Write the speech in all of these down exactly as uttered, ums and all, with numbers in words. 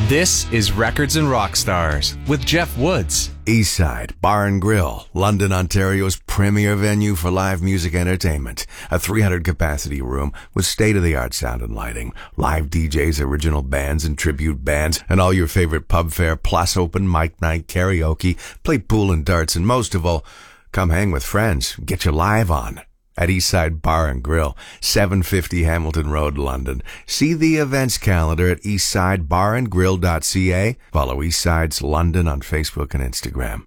This is Records and Rock Stars with Jeff Woods. Eastside Bar and Grill, London, Ontario's premier venue for live music entertainment. A three hundred capacity room with state-of-the-art sound and lighting, live D Js, original bands and tribute bands, and all your favorite pub fare, plus open mic night, karaoke, play pool and darts, and most of all, come hang with friends, get you live on. At Eastside Bar and Grill, seven fifty Hamilton Road, London. See the events calendar at eastside bar and grill dot c a. Follow Eastside's London on Facebook and Instagram.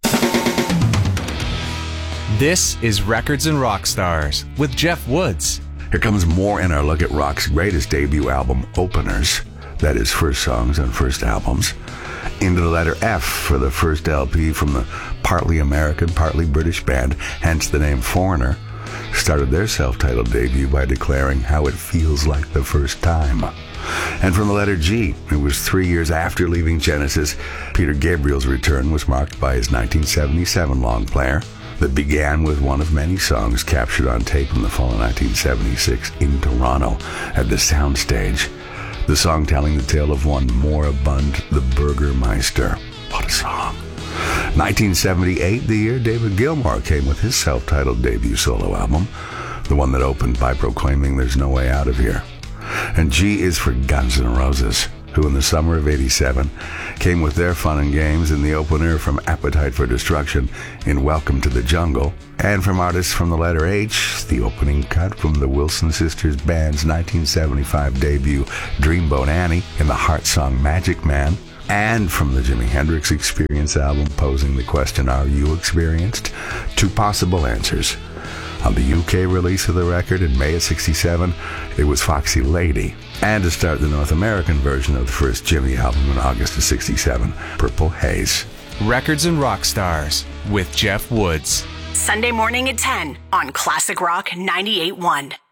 This is Records and Rock Stars with Jeff Woods. Here comes more in our look at rock's greatest debut album, Openers. That is, first songs on first albums. Into the letter F for the first L P from the partly American, partly British band, hence the name Foreigner. Started their self-titled debut by declaring how it feels like the first time. And from the letter G, it was three years after leaving Genesis, Peter Gabriel's return was marked by his nineteen seventy-seven long player that began with one of many songs captured on tape in the fall of nineteen seventy-six in Toronto at the Soundstage. The song telling the tale of one moribund, the Burgermeister. What a song. nineteen seventy-eight, the year David Gilmour came with his self-titled debut solo album, the one that opened by proclaiming there's no way out of here. And G is for Guns N' Roses, who in the summer of eighty-seven came with their fun and games in the opener from Appetite for Destruction in Welcome to the Jungle, and from artists from the letter H, the opening cut from the Wilson Sisters Band's nineteen seventy-five debut Dreamboat Annie in the Heart song Magic Man, and from the Jimi Hendrix Experience album posing the question, are you experienced? Two possible answers. On the U K release of the record in May of sixty-seven, it was Foxy Lady. And to start the North American version of the first Jimi album in August of sixty-seven, Purple Haze. Records and Rock Stars with Jeff Woods. Sunday morning at ten on Classic Rock ninety-eight point one.